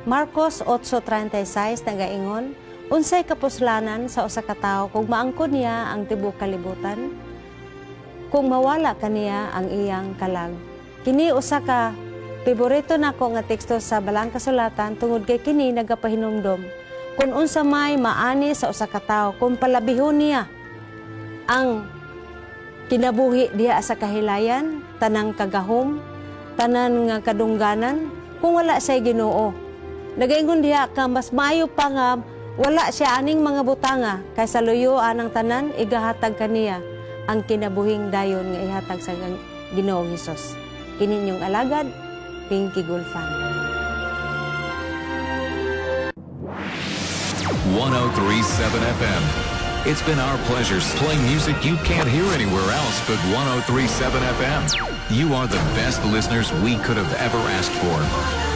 Marcos 8:36 nagaingon, unsay kapuslanan sa usa ka tawo kung maangkon niya ang tibuok kalibutan, kung mawala kaniya ang iyang kalag. Kini usa ka paborito nako nga teksto sa Balang Kasulatan tungod kay kini nagapahinumdom kung unsa may maani sa usa ka tawo kung palabihon niya ang kinabuhi diha sa kahilayan, tanang kagahom, tanan nga kadungganan, kung wala siya Ginoo. Nagaingon diha ka mas maayo pa nga wala siya aning mga butanga kaysa luyuan ang tanan igahatag kaniya ang kinabuhing dayon nga ihatag sa Ginoong Hesus. Kini inyong alagad, Pinky Gulfan. 103.7 FM. It's been our pleasure playing music you can't hear anywhere else but 103.7 FM. You are the best listeners we could have ever asked for.